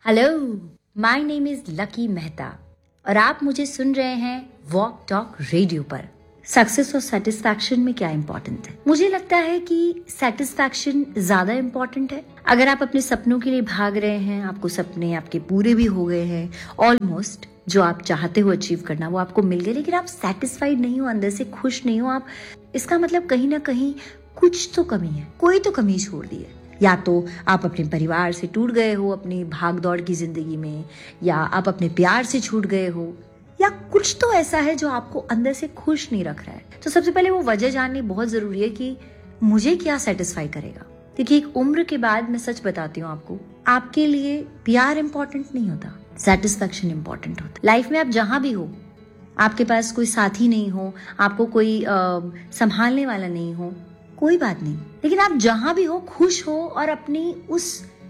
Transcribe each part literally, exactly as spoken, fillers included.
Hello, my name is lucky Mehta और आप मुझे सुन रहे हैं वॉक टॉक रेडियो पर। सक्सेस और सेटिस्फैक्शन में क्या इंपॉर्टेंट है? मुझे लगता है कि सेटिस्फैक्शन ज्यादा इंपॉर्टेंट है। अगर आप अपने सपनों के लिए भाग रहे हैं, आपको सपने आपके पूरे भी हो गए हैं, ऑलमोस्ट जो आप चाहते हो अचीव करना वो आपको मिल गया, लेकिन आप सेटिस्फाइड नहीं हो, अंदर से खुश नहीं हो आप, इसका मतलब कहीं ना कहीं कुछ तो कमी है, कोई तो कमी छोड़ दी है। या तो आप अपने परिवार से टूट गए हो अपनी भाग दौड़ की जिंदगी में, या आप अपने प्यार से छूट गए हो, या कुछ तो ऐसा है जो आपको अंदर से खुश नहीं रख रहा है। तो सबसे पहले वो वजह जाननी बहुत जरूरी है कि मुझे क्या सेटिस्फाई करेगा। देखिए, एक उम्र के बाद मैं सच बताती हूँ आपको, आपके लिए प्यार इंपॉर्टेंट नहीं होता, सेटिस्फैक्शन इंपॉर्टेंट होता। लाइफ में आप जहां भी हो, आपके पास कोई साथी नहीं हो, आपको कोई संभालने वाला नहीं हो, कोई बात नहीं, लेकिन आप जहां भी हो खुश हो और अपनी उस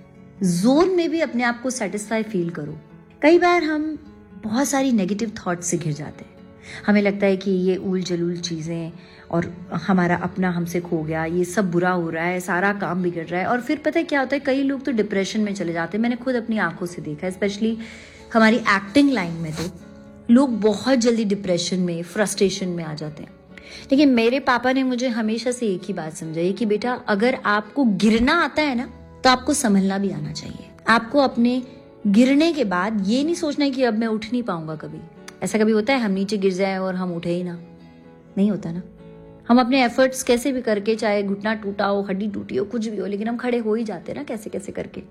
जोन में भी अपने आप को सेटिस्फाई फील करो। कई बार हम बहुत सारी नेगेटिव थॉट्स से घिर जाते हैं। हमें लगता है कि ये उल जलूल चीजें और हमारा अपना हमसे खो गया, ये सब बुरा हो रहा है, सारा काम बिगड़ रहा है। और फिर पता है क्या होता है, कई लोग तो डिप्रेशन में चले जाते हैं। मैंने खुद अपनी आंखों से देखा है, स्पेशली हमारी एक्टिंग लाइन में तो लोग बहुत जल्दी डिप्रेशन में, फ्रस्ट्रेशन में आ जाते हैं। लेकिन मेरे पापा ने मुझे हमेशा से एक ही बात समझाई कि बेटा, अगर आपको गिरना आता है ना, तो आपको संभलना भी आना चाहिए। आपको अपने गिरने के बाद ये नहीं सोचना है कि अब मैं उठ नहीं पाऊंगा कभी। ऐसा कभी होता है हम नीचे गिर जाए और हम उठे ही ना? नहीं होता ना। हम अपने एफर्ट्स कैसे भी करके, चाहे घुटना टूटा हो, हड्डी टूटी हो, कुछ भी हो, लेकिन हम खड़े हो ही जाते हैं ना, कैसे कैसे करके,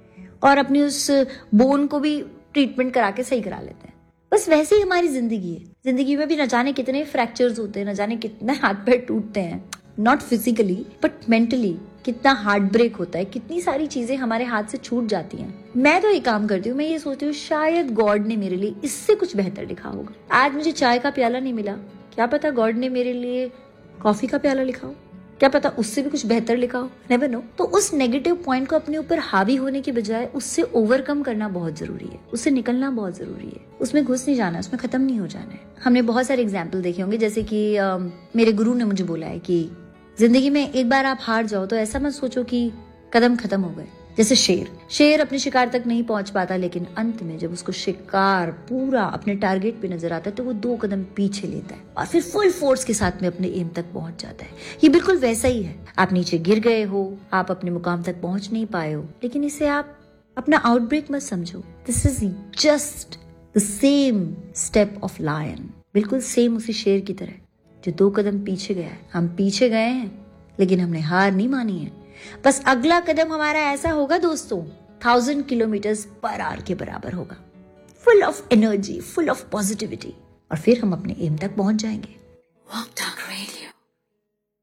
और अपनी उस बोन को भी ट्रीटमेंट करा के सही करा लेते हैं। बस वैसे ही हमारी जिंदगी है। जिंदगी में भी न जाने कितने फ्रैक्चर्स होते हैं, न जाने कितने हाथ पैर टूटते हैं, नॉट फिजिकली बट मेंटली कितना हार्ट ब्रेक होता है, कितनी सारी चीजें हमारे हाथ से छूट जाती हैं। मैं तो ये काम करती हूँ, मैं ये सोचती हूँ शायद गॉड ने मेरे लिए इससे कुछ बेहतर लिखा होगा। आज मुझे चाय का प्याला नहीं मिला, क्या पता गॉड ने मेरे लिए कॉफी का प्याला लिखा हो, क्या पता उससे भी कुछ बेहतर लिखा हो, नेवर नो। तो उस नेगेटिव पॉइंट को अपने ऊपर हावी होने के बजाय उससे ओवरकम करना बहुत जरूरी है, उससे निकलना बहुत जरूरी है। उसमें घुस नहीं जाना, उसमें खत्म नहीं हो जाना है। हमने बहुत सारे एग्जाम्पल देखे होंगे, जैसे कि आ, मेरे गुरु ने मुझे बोला है कि जिंदगी में एक बार आप हार जाओ तो ऐसा मत सोचो कि कदम खत्म हो गए। जैसे शेर शेर अपने शिकार तक नहीं पहुंच पाता, लेकिन अंत में जब उसको शिकार पूरा अपने टारगेट पे नजर आता है तो वो दो कदम पीछे लेता है और फिर फुल फोर्स के साथ में अपने एम तक पहुंच जाता है। ये बिल्कुल वैसा ही है। आप नीचे गिर गए हो, आप अपने मुकाम तक पहुंच नहीं पाए हो, लेकिन इसे आप अपना आउटब्रेक मत समझो। This is just the same step of lion, बिल्कुल सेम उसी शेर की तरह जो दो कदम पीछे गया है। हम पीछे गए हैं, लेकिन हमने हार नहीं मानी है। बस अगला कदम हमारा ऐसा होगा दोस्तों, थाउजेंड किलोमीटर्स पर आवर के बराबर होगा, full of energy, full of positivity, और फिर हम अपने एम तक पहुंच जाएंगे।